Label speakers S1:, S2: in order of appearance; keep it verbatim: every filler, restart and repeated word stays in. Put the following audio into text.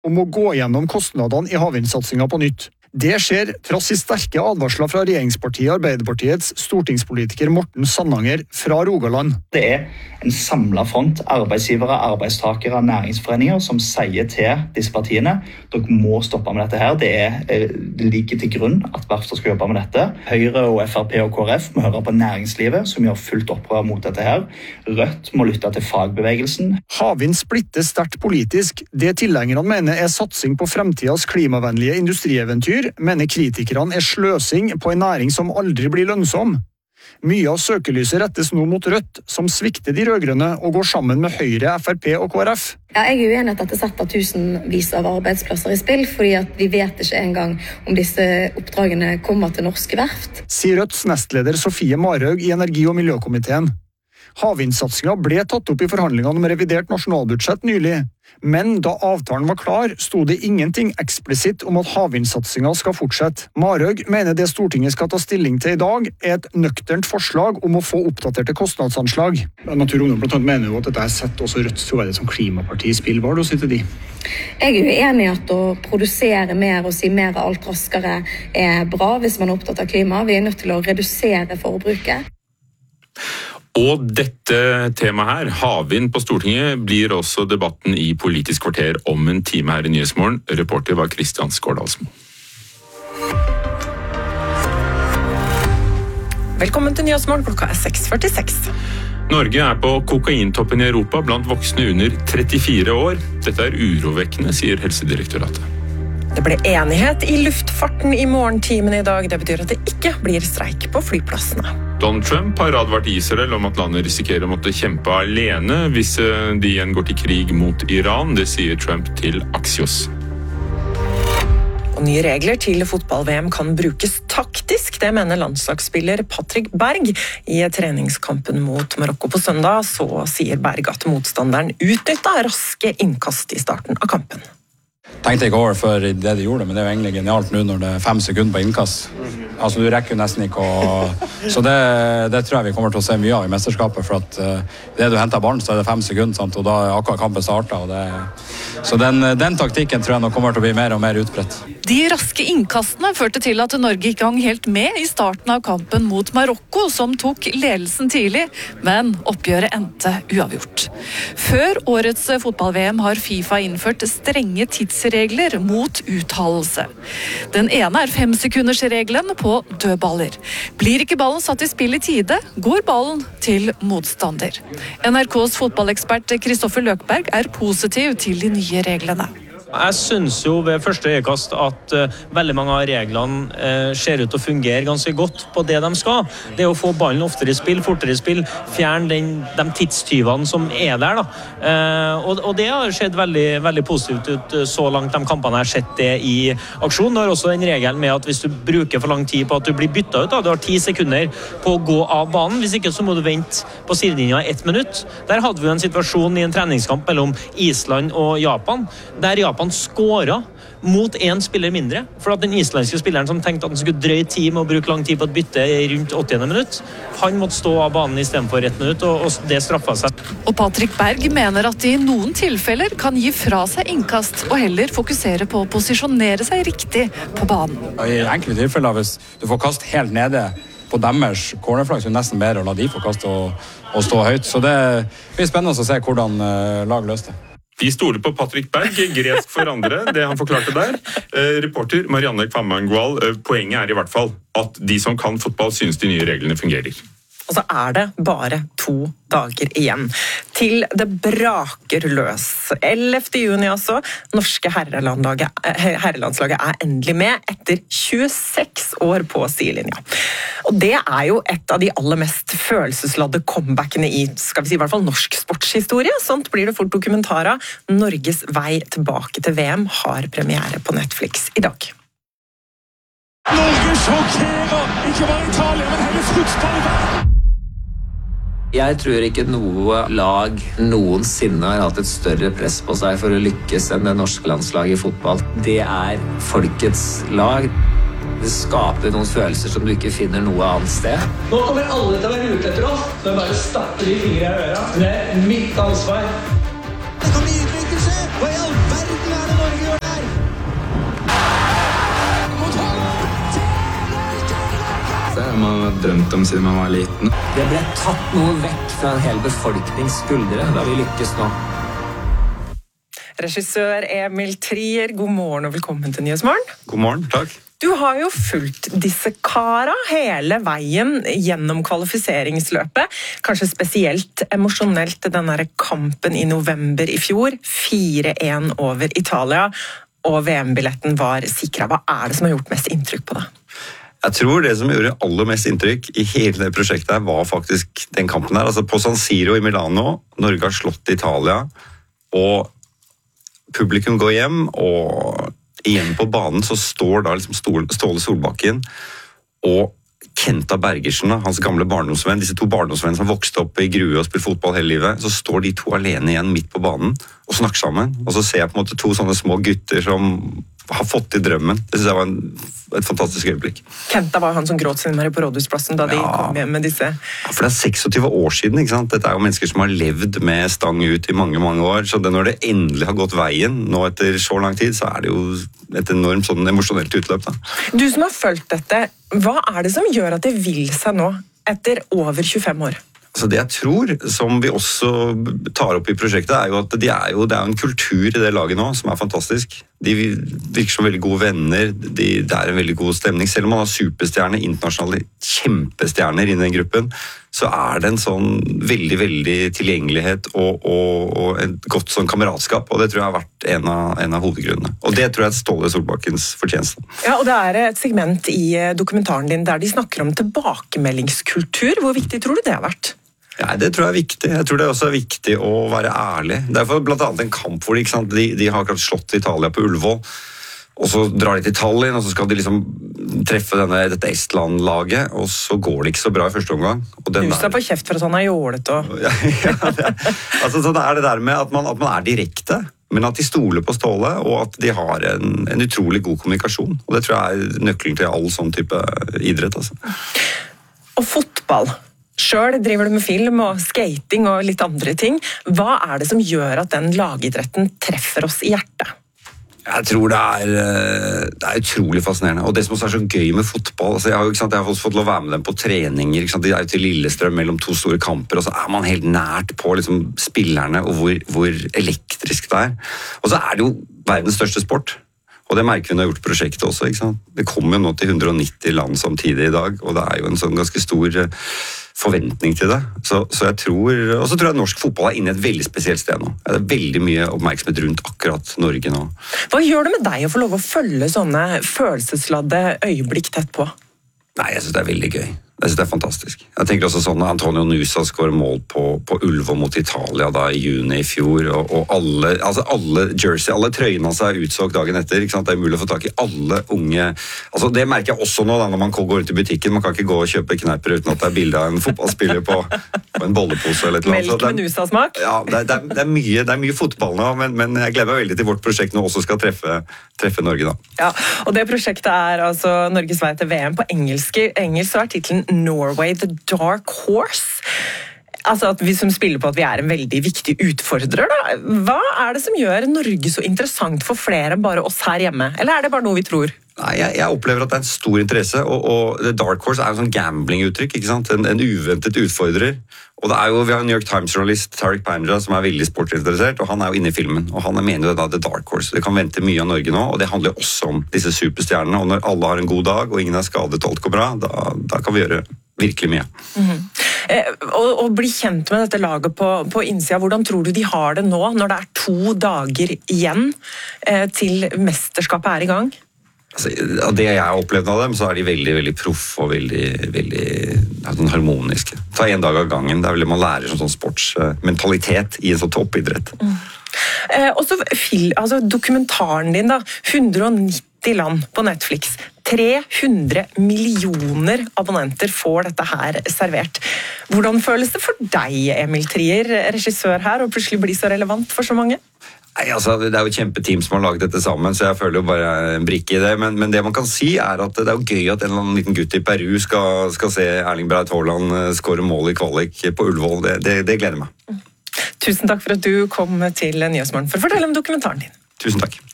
S1: om å gå gjennom kostnadene i havvindsatsingen på nytt. Det skjer trass i sterke advarsler fra regjeringspartiet Arbeiderpartiets stortingspolitiker Morten Sandanger fra Rogaland.
S2: Det er en samlet front, arbeidsgivere, arbeidstakere, næringsforeninger som sier til disse partiene, dere må stoppe med dette her. Det, er, det ligger til grunn at verfter skal jobbe med dette. Høyre og F R P og K R F må høre på næringslivet som gjør fullt opprør mot dette her. Rødt må lytte til fagbevegelsen.
S1: Havvind splitter sterkt politisk. Det tilhengerne mener er satsing på fremtidens klimavennlige industrieventyr, mener kritikerne er sløsing på en næring som aldri blir lønnsom. Mye av søkelyset rettes nå mot Rødt, som svikter de rødgrønne og går sammen med Høyre, F R P og K R F.
S3: Ja, jeg er uenig at dette setter tusenvis av arbeidsplasser i spill, fordi at vi vet ikke engang om disse oppdragene kommer til norske verft.
S1: Sier Rødts nestleder Sofie Marhaug i Energi- og miljøkomiteen. Havvindsatsingen ble tatt opp i forhandlingene om revidert nasjonalbudsjett nylig, men da avtalen var klar, sto det ingenting eksplisitt om at havvindsatsingen skal fortsette. Marhaug mener det Stortinget skal ta stilling til i dag er et nøkternt forslag om å få oppdaterte kostnadsanslag. Natur og Ungdom blant annet mener jo at dette er sett også Rødts troverdighet som klimaparti i spill. Hva har du å si til de?
S3: Jeg er uenig i at å produsere mer og si mer alt raskere er bra hvis man er opptatt av klima. Vi er nødt til å redusere forbruket.
S4: Og dette temaet her, havvind på Stortinget, blir også debatten i Politisk kvarter om en time her i Nyhetsmorgen. Reporter var Kristian Skårdalsmo.
S5: Velkommen til Nyhetsmorgen, klokka er seks førtiseks.
S4: Norge er på kokaintoppen i Europa blant voksne under trettifire år. Dette er urovekkende, sier Helsedirektoratet.
S5: Det ble enighet i luftfarten i morgentimen i dag. Det betyr at det ikke blir streik på flyplassene.
S4: Donald Trump har advart Israel om at landet risikerer å måtte kjempe alene hvis de igjen går til krig mot Iran. Det sier Trump til Axios.
S5: Og nye regler til fotball-V M kan brukes taktisk, det mener landslagsspiller Patrick Berg. I treningskampen mot Marokko på søndag så sier Berg at motstanderen utnyttet raske innkast i starten av kampen.
S6: Tenkte ikke over for det de gjorde, men det er jo egentlig genialt nå når det er fem sekunder på innkast. Altså, du rekker jo nesten ikke å... Så det, det tror jeg vi kommer til å se mye av i mesterskapet, for at uh, det du henter barn, så er det fem sekunder, sant? Og da er akkurat kampen startet. Og det... Så den, den taktikken tror jeg nå kommer til å bli mer og mer utbredt.
S7: De raske innkastene førte til at Norge ikke hang helt med i starten av kampen mot Marokko, som tok ledelsen tidlig, men oppgjøret endte uavgjort. Før årets fotball-V M har FIFA innført strenge tidsregler mot uttalelse. Den ene er femsekundersregelen på dødballer. Blir ikke ballen satt i spill i tide, går ballen til motstander. N R K's fotballekspert Kristoffer Løkberg er positiv til de nye reglene.
S8: Jeg synes jo ved første øyekast at uh, veldig mange av reglene uh, ser ut til å fungere ganske godt på det de skal. Det er å få ballen oftere i spill, fortere i spill, fjerne den, de tidstyvene som er der. Da. Uh, og, og det har skjedd veldig, veldig positivt ut uh, så langt de kampene har sett det i aksjon. Det har også den regelen med at hvis du bruker for lang tid på at du blir byttet ut, da, du har ti sekunder på å gå av banen, hvis ikke så må du vente på sidelinja ett minutt. Der hadde vi en situasjon i en treningskamp mellom Island og Japan, der Japan han skåra mot en spiller mindre, for at den islandske spilleren som tenkte at han skulle drøye tid med å bruke lang tid på et bytte rundt åttiende minutt, han måtte stå av banen i stedet for ett minutt, og, og det straffet seg.
S7: Og Patrick Berg mener at de i noen tilfeller kan gi fra seg innkast, og heller fokusere på å posisjonere seg riktig på banen.
S6: I enkelte tilfeller, hvis du får kast helt nede på deres cornerflagg, så er det nesten bedre å la de få kaste og, og stå høyt. Så det blir spennende å se hvordan uh, lag løser det.
S4: Vi stoler på Patrick Berg, gresk for andre, det han forklarte der. Eh, reporter Marianne Kvamangwal, eh, poenget er i hvert fall at de som kan fotball synes de nye reglene fungerer.
S5: Og så er det bare to dager igjen til det braker løs. ellevte juni altså. Norske herrelandslaget, herrelandslaget er endelig med etter tjueseks år på sidelinja. Og det er jo et av de aller mest følelsesladde comebackene i, skal vi si, i hvert fall norsk sportshistorie. Sånt blir det fort dokumentarer. Norges vei tilbake til V M har premiere på Netflix i dag.
S9: Norge sjokkerer! Ikke bare Italia, men hele fotballverden!
S10: Jeg tror ikke noe lag noensinne har hatt et større press på seg for å lykkes enn det norske landslaget i fotball. Det er folkets lag. Det skaper noen følelser som du ikke finner noe annet sted.
S9: Nå kommer alle til å være ute etter oss, så bare stappe de fingre i øra. Det er mitt ansvar. Det kommer ydmykelse! Hva i all verden er det Norge gjør?
S11: drømt om siden man var liten.
S10: Det ble tatt noe vekk fra en hel befolknings skuldre da vi lykkes nå.
S5: Regissør Emil Trier, god morgen og velkommen til Nyhetsmorgen.
S12: God morgen, takk.
S5: Du har jo fulgt disse kara hele veien gjennom kvalifiseringsløpet. Kanskje spesielt emosjonelt den der kampen i november i fjor. fire én over Italia, og V M-billetten var sikret. Hva er det som har gjort mest inntrykk på deg?
S12: Jeg tror det som gjorde aller mest inntrykk i hele det prosjektet her, var faktisk den kampen her. Altså på San Siro i Milano, Norge har slått Italia, og publikum går hjem, og igjen på banen så står da liksom Ståle Solbakken og Kenta Bergersen, hans gamle barndomsvenn, disse to barndomsvenn som vokste opp i Grue og spilt fotball hele livet, så står de to alene igjen midt på banen og snakker sammen. Og så ser jeg på en måte to sånne små gutter som har fått til drømmen. Det synes jeg var en, et fantastisk øyeblikk.
S5: Kenta var han som gråt sin på Rådhusplassen da de ja. kom hjem med disse.
S12: Ja, for det er seksogtyve år siden, ikke sant? Dette er jo mennesker som har levd med stang ut i mange, mange år, så det, når det endelig har gått veien, nå etter så lang tid, så er det jo et enormt sånn emosjonelt utløp. Da.
S5: Du som har fulgt dette, hva er det som gjør at det vil seg nå, etter over tjuefem år?
S12: Altså det jeg tror, som vi også tar opp i prosjektet, er jo at de er jo, det er jo en kultur i det laget nå som er fantastisk. De virker som veldig gode venner, de, det er en veldig god stemning. Selv om man har superstjerner, internasjonale kjempestjerner i den gruppen, så er det en sånn veldig, veldig tilgjengelighet og, og, og et godt sånn kameratskap, og det tror jeg har vært en av, en av hovedgrunnene. Og det tror jeg er Ståle Solbakkens fortjeneste.
S5: Ja, og det er et segment i dokumentaren din der de snakker om tilbakemeldingskultur. Hvor viktig tror du det har vært?
S12: Ja, det tror jeg er viktig. Jeg tror det også er viktig å være ærlig. Derfor blant annet en kamp hvor de, ikke sant, de, de har akkurat slått Italia på Ullevål, og så drar de til Tallinn, og så skal de liksom treffe denne, dette Estland-laget, og så går det ikke så bra i første omgang.
S5: Huset er på kjeft for at han er jålet og...
S12: Ja, ja, det, altså, så det er det der med at man, at man er direkte, men at de stoler på Ståle, og at de har en, en utrolig god kommunikasjon. Og det tror jeg er nøkkelen til all sånn type idrett. Altså.
S5: Og fotball. Selv driver du med film og skating og litt andre ting. Hva er det som gjør at den lagidretten treffer oss i hjertet?
S12: Jeg tror det er, det er utrolig fascinerende. Og det som også er så gøy med fotball, altså jeg har jo ikke sant, jeg har fått lov å være med dem på treninger, ikke sant? De er jo til Lillestrøm mellom to store kamper, og så er man helt nært på liksom, spillerne og hvor, hvor elektrisk det er. Og så er det jo verdens største sport. Og det merker vi når vi har gjort prosjektet også, ikke sant? Det kommer jo nå til hundre og nitti land samtidig i dag, og det er jo en sånn ganske stor forventning til det. Så, så jeg tror, og så tror jeg at norsk fotball er inne i et veldig spesielt sted nå. Det er veldig mye oppmerksomhet rundt akkurat Norge nå.
S5: Hva gjør det med deg å få lov å følge sånne følelsesladde øyeblikk tett på?
S12: Nei, jeg synes det er veldig gøy. Jeg synes det er fantastisk. Jeg tenker også sånn at Antonio Nusa skårer mål på, på Ullevål mot Italia da i juni i fjor, og, og alle, altså alle jersey, alle trøyene hans er utsolgt dagen etter, ikke sant? Det er mulig å få tak i alle unge, altså det merker jeg også nå da, når man går ut i butikken, man kan ikke gå og kjøpe kneiper uten at det er bilde av en fotballspiller på, på en bollepose eller et eller annet.
S5: Melk med Nusa-smak?
S12: Ja, det er, det, er, det, er mye, det er mye fotball nå, men, men jeg gleder meg veldig til vårt prosjekt nå også skal treffe, treffe Norge da.
S5: Ja, og det prosjektet er altså Norges vei til V M på engelsk. Engelsk så er titlen Norway the Dark Horse. Altså at vi som spiller på at vi er en veldig viktig utfordrer da. Hva er det som gjør Norge så interessant for flere enn bare oss her hjemme? Eller er det bare noe vi tror?
S12: Nei, jeg, jeg opplever at det er en stor interesse, og, og The Dark Horse er jo en sånn gambling-uttrykk, ikke sant? En, en uventet utfordrer. Og det er jo, vi har en New York Times-journalist, Tariq Panja, som er veldig sportsinteressert, og han er jo inne i filmen, og han mener det da The Dark Horse. Det kan vente mye av Norge nå, og det handler også om disse superstjernene, og når alle har en god dag, og ingen er skadet og alt går bra, da, da kan vi gjøre virkelig mye.
S5: Mm-hmm. eh, og, og bli kjent med dette laget på, på innsida, hvordan tror du de har det nå, når det er to dager igjen eh, til mesterskapet er i gang?
S12: Altså, av det jeg har opplevd av dem, så er de veldig, veldig proff og veldig, veldig ja, sånn harmoniske. Ta en dag av gangen, det er vel det man lærer som sånn sportsmentalitet i en sånn toppidrett.
S5: Mm. Eh, og så altså, dokumentaren din da, hundre og nitti land på Netflix. tre hundre millioner abonnenter får dette her servert. Hvordan føles det for deg, Emil Trier, regissør her, å plutselig bli så relevant for så mange?
S12: Nei, altså, det er jo et kjempeteam som har laget dette sammen, så jeg føler jo bare en brikke i det. Men, men det man kan si er at det er jo gøy at en eller annen liten gutt i Peru skal, skal se Erling Braut Haaland skåre mål i kvalik på Ullevål. Det, det, det gleder meg.
S5: Tusen takk for at du kom til Nyhetsmorgen for å fortelle om dokumentaren din.
S12: Tusen takk.